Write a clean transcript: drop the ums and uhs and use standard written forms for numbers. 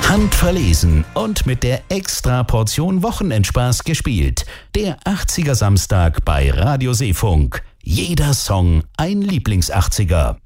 Handverlesen und mit der Extra-Portion Wochenendspaß gespielt. Der 80er Samstag bei Radio Seefunk. Jeder Song ein Lieblings-80er.